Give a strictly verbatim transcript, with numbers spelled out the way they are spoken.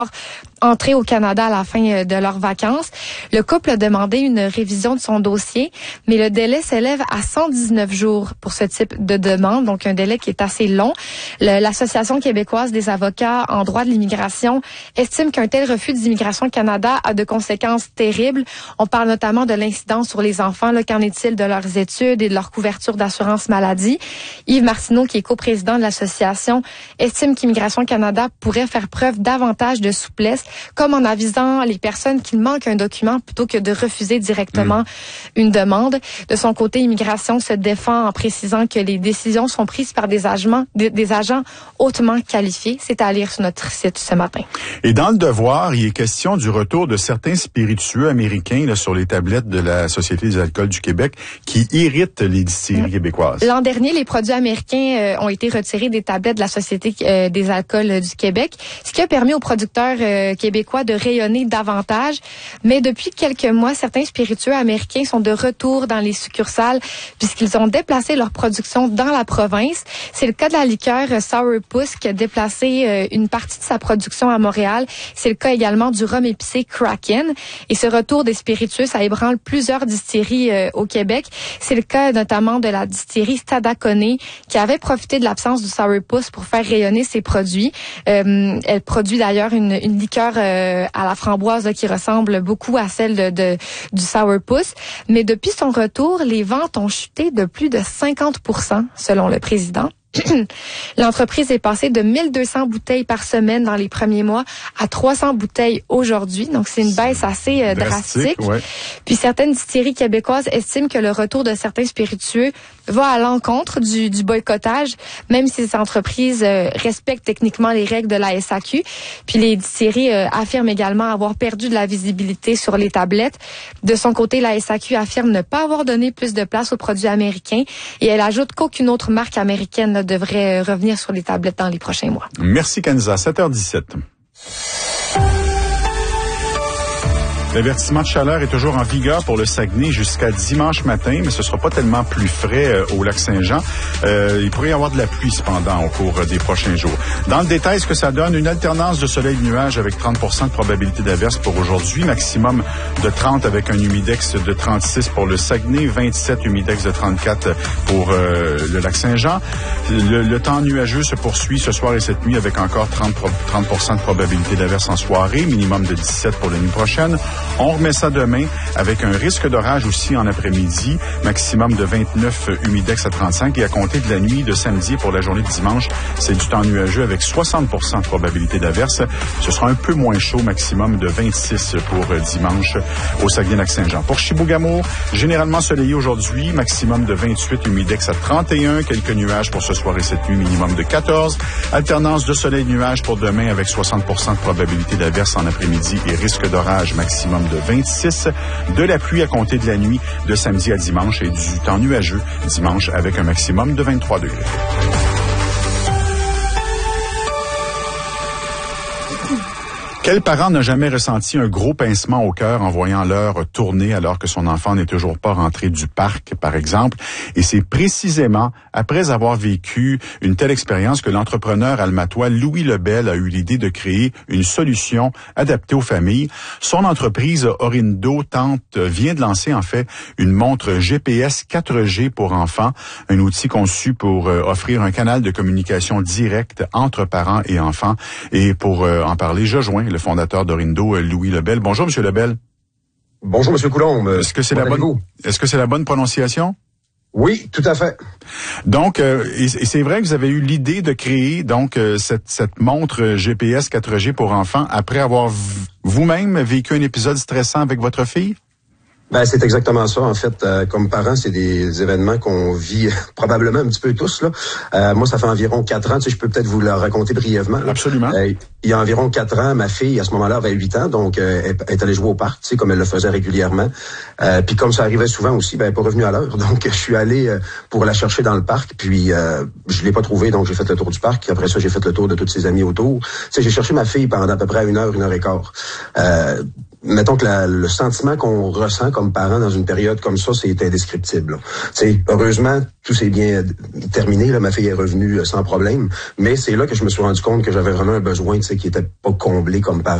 entrer au Canada à la fin de leurs vacances. Le couple a demandé une révision de son dossier, mais le délai s'élève à cent dix-neuf jours pour ce type de demande, donc un délai qui est assez long. Le, l'Association québécoise des avocats en droit de l'immigration estime qu'un tel refus d'immigration au Canada a de conséquences terribles. On parle notamment de l'incidence sur les enfants. Là, qu'en est-il de leurs études et de leur couverture d'assurance maladie? Yves Martineau, qui est coprésident de l'association, estime qu'Immigration Canada pourrait faire preuve davantage de souplesse, comme en avisant les personnes qu'il manque un document plutôt que de refuser directement mmh. une demande. De son côté, Immigration se défend en précisant que les décisions sont prises par des agents, des, des agents hautement qualifiés. C'est à lire sur notre site ce matin. Et dans le devoir, il est question du retour de certains spiritueux américains là, sur les tablettes de la Société des alcools du Québec qui irritent les distilleries mmh. québécoises. L'an dernier, les produits américains euh, ont été retirés des tablettes de la Société euh, des alcools du Québec, ce qui a permis aux producteurs euh, québécois de rayonner davantage. Mais depuis quelques mois, certains spiritueux américains sont de retour dans les succursales puisqu'ils ont déplacé leur production dans la province. C'est le cas de la liqueur Sourpuss qui a déplacé euh, une partie de sa production à Montréal. C'est le cas également du rhum épicé Kraken. Et ce retour des spiritueux, ça ébranle plusieurs distilleries euh, au Québec. C'est le cas notamment de la distillerie Stadacone qui avait profité de l'absence du Sourpuss pour faire rayonner ses produits. Euh, elle produit d'ailleurs une, une liqueur euh, à la framboise là, qui ressemble beaucoup à celle de, de du Sourpuss. Mais depuis son retour, les ventes ont chuté de plus de cinquante pour cent selon le président. L'entreprise est passée de mille deux cents bouteilles par semaine dans les premiers mois à trois cents bouteilles aujourd'hui. Donc, c'est une baisse assez euh, drastique. drastique. Ouais. Puis, certaines distilleries québécoises estiment que le retour de certains spiritueux va à l'encontre du, du boycottage, même si ces entreprises euh, respectent techniquement les règles de la S A Q. Puis, les distilleries euh, affirment également avoir perdu de la visibilité sur les tablettes. De son côté, la S A Q affirme ne pas avoir donné plus de place aux produits américains et elle ajoute qu'aucune autre marque américaine devrait revenir sur les tablettes dans les prochains mois. Merci, Kenza. sept heures dix-sept. L'avertissement de chaleur est toujours en vigueur pour le Saguenay jusqu'à dimanche matin, mais ce sera pas tellement plus frais euh, au lac Saint-Jean. Euh, il pourrait y avoir de la pluie cependant au cours euh, des prochains jours. Dans le détail, ce que ça donne, une alternance de soleil et de nuages avec trente pour cent de probabilité d'averse pour aujourd'hui, maximum de trente avec un humidex de trente-six pour le Saguenay, vingt-sept humidex de trente-quatre pour euh, le lac Saint-Jean. Le, le temps nuageux se poursuit ce soir et cette nuit avec encore trente pour cent de probabilité d'averse en soirée, minimum de dix-sept pour la nuit prochaine. On remet ça demain avec un risque d'orage aussi en après-midi, maximum de vingt-neuf humidex à trente-cinq et à compter de la nuit de samedi pour la journée de dimanche, c'est du temps nuageux avec soixante pour cent de probabilité d'averse. Ce sera un peu moins chaud, maximum de vingt-six pour dimanche au Saguenay-Lac-Saint-Jean. Pour Chibougamau, généralement soleillé aujourd'hui, maximum de vingt-huit humidex à trente et un, quelques nuages pour ce soir et cette nuit, minimum de quatorze. Alternance de soleil et nuages pour demain avec soixante pour cent de probabilité d'averse en après-midi et risque d'orage maximum de vingt-six, de la pluie à compter de la nuit de samedi à dimanche et du temps nuageux dimanche avec un maximum de vingt-trois degrés. Quel parent n'a jamais ressenti un gros pincement au cœur en voyant l'heure tourner alors que son enfant n'est toujours pas rentré du parc, par exemple? Et c'est précisément après avoir vécu une telle expérience que l'entrepreneur almatois Louis Lebel a eu l'idée de créer une solution adaptée aux familles. Son entreprise Orindo tente, vient de lancer en fait une montre G P S quatre G pour enfants, un outil conçu pour euh, offrir un canal de communication direct entre parents et enfants. Et pour euh, en parler, je joins le fondateur d'Orindo, Louis Lebel. Bonjour, Monsieur Lebel. Bonjour, Monsieur Coulombe. Est-ce que c'est la bonne, est-ce que c'est la bonne prononciation? Oui, tout à fait. Donc, euh, et, et c'est vrai que vous avez eu l'idée de créer donc euh, cette, cette montre G P S quatre G pour enfants après avoir v- vous-même vécu un épisode stressant avec votre fille? Ben, c'est exactement ça. En fait, euh, comme parents, c'est des événements qu'on vit probablement un petit peu tous. Là, euh, moi, ça fait environ quatre ans. Tu sais, je peux peut-être vous le raconter brièvement. Là. Absolument. Euh, il y a environ quatre ans, ma fille, à ce moment-là, avait huit ans, donc euh, elle est allée jouer au parc, tu sais, comme elle le faisait régulièrement. Euh, puis comme ça arrivait souvent aussi, ben, elle n'est pas revenue à l'heure. Donc, je suis allé euh, pour la chercher dans le parc. Puis, euh, je l'ai pas trouvée, donc j'ai fait le tour du parc. Après ça, j'ai fait le tour de toutes ses amies autour. Tu sais, j'ai cherché ma fille pendant à peu près une heure, une heure et quart. Euh, mettons que la, le sentiment qu'on ressent comme parent dans une période comme ça, c'est indescriptible. C'est heureusement, tout s'est bien terminé. Là, ma fille est revenue sans problème. Mais c'est là que je me suis rendu compte que j'avais vraiment un besoin, tu sais, qui était pas comblé comme parent.